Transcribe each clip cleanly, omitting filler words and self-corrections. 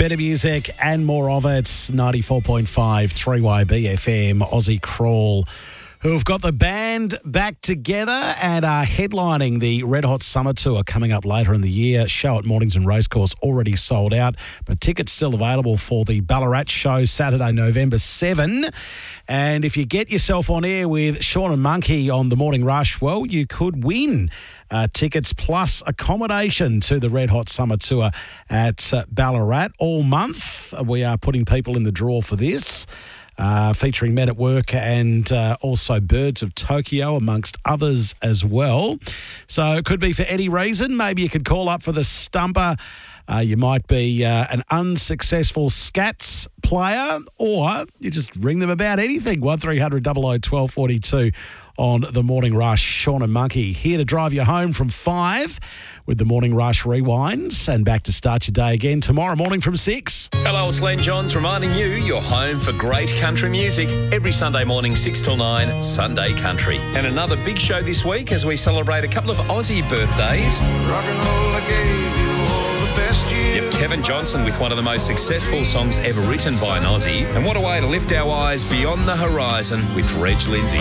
Better music and more of it. 94.5 3YB FM, Aussie Crawl, who've got the band back together and are headlining the Red Hot Summer Tour coming up later in the year. Show at Mornington Racecourse already sold out, but tickets still available for the Ballarat show Saturday, November 7. And if you get yourself on air with Sean and Monkey on the Morning Rush, well, you could win tickets plus accommodation to the Red Hot Summer Tour at Ballarat all month. We are putting people in the draw for this. Featuring Men at Work and also Birds of Tokyo, amongst others as well. So it could be for any reason. Maybe you could call up for the stumper. You might be an unsuccessful scats player, or you just ring them about anything. 1300 00 1242 on The Morning Rush. Sean and Monkey here to drive you home from 5 with The Morning Rush Rewinds, and back to start your day again tomorrow morning from 6. Hello, it's Len Johns reminding you you're home for great country music every Sunday morning 6 till 9, Sunday Country. And another big show this week as we celebrate a couple of Aussie birthdays. Rock and roll, I gave you all the best years. Yep, Kevin Johnson with one of the most successful songs ever written by an Aussie. And what a way to lift our eyes beyond the horizon with Reg Lindsay.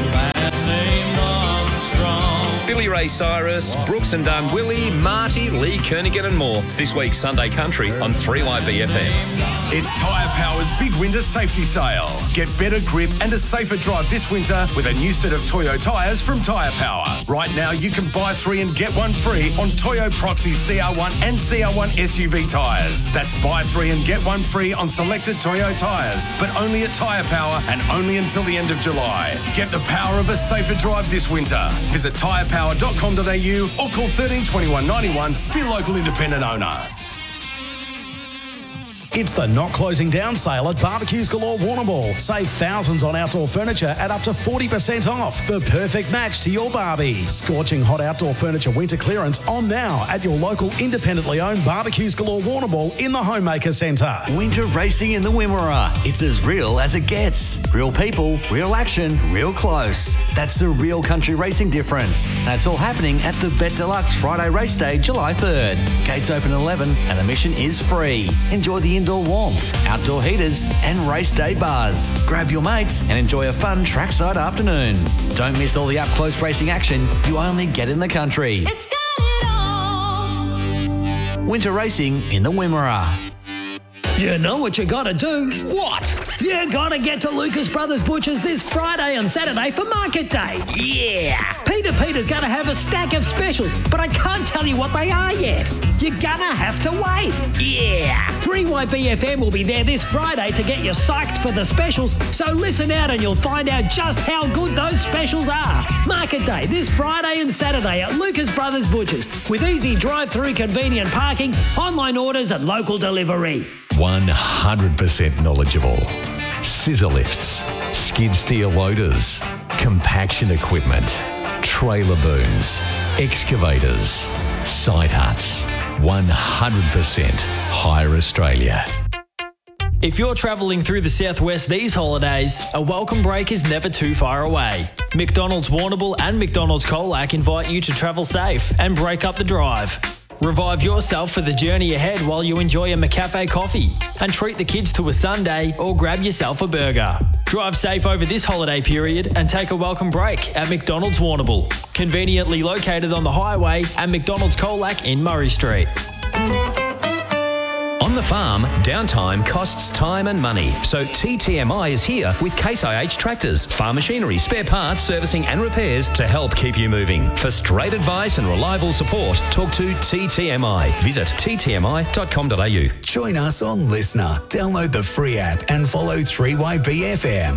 Billy Ray Cyrus, Brooks and Dunn, Willie, Marty, Lee Kernaghan and more. It's this week's Sunday Country on 3YB FM. It's Tyre Power's big winter safety sale. Get better grip and a safer drive this winter with a new set of Toyo tyres from Tyre Power. Right now, you can buy 3 and get 1 free on Toyo Proxy CR1 and CR1 SUV tyres. That's buy 3 and get 1 free on selected Toyo tyres, but only at Tyre Power and only until the end of July. Get the power of a safer drive this winter. Visit tyrepower.com.au or call 13 21 91 for your local independent owner. It's the not closing down sale at Barbecues Galore Warrnambool. Save thousands on outdoor furniture at up to 40% off. The perfect match to your Barbie. Scorching hot outdoor furniture winter clearance on now at your local independently owned Barbecues Galore Warrnambool in the Homemaker Centre. Winter racing in the Wimmera. It's as real as it gets. Real people, real action, real close. That's the real country racing difference. That's all happening at the Bet Deluxe Friday race day, July 3rd. Gates open at 11 and admission is free. Enjoy the indoor warmth, outdoor heaters and race day bars. Grab your mates and enjoy a fun trackside afternoon. Don't miss all the up-close racing action you only get in the country. It's got it all. Winter racing in the Wimmera. You know what you gotta do? What? You gotta get to Lucas Brothers Butchers this Friday and Saturday for Market Day. Yeah! Peter's gonna have a stack of specials, but I can't tell you what they are yet. You're gonna have to wait. Yeah! 3YBFM will be there this Friday to get you psyched for the specials, so listen out and you'll find out just how good those specials are. Market Day this Friday and Saturday at Lucas Brothers Butchers with easy drive-through convenient parking, online orders and local delivery. 100% knowledgeable. Scissor lifts, skid steer loaders, compaction equipment, trailer booms, excavators, site huts. 100% Hire Australia. If you're travelling through the southwest these holidays, a welcome break is never too far away. McDonald's Warrnambool and McDonald's Colac invite you to travel safe and break up the drive. Revive yourself for the journey ahead while you enjoy a McCafe coffee and treat the kids to a sundae or grab yourself a burger. Drive safe over this holiday period and take a welcome break at McDonald's Warrnambool, conveniently located on the highway at McDonald's Colac in Murray Street. On the farm, downtime costs time and money. So TTMI is here with Case IH tractors, farm machinery, spare parts, servicing and repairs to help keep you moving. For straight advice and reliable support, talk to TTMI. Visit ttmi.com.au. Join us on Listener. Download the free app and follow 3YBFM.